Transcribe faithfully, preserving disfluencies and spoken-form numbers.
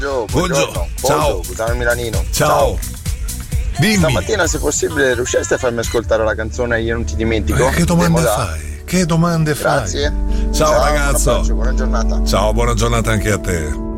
Buongiorno. Buongiorno. Ciao. Buongiorno, Milanino. Ciao. Dimmi. Stamattina, se possibile, riusciste a farmi ascoltare la canzone Io non ti dimentico? Eh, che domande Demoda? fai? Che domande fai? Grazie. Ciao, Ciao, ragazzo. buon abbraccio, buona giornata. Ciao, buona giornata anche a te.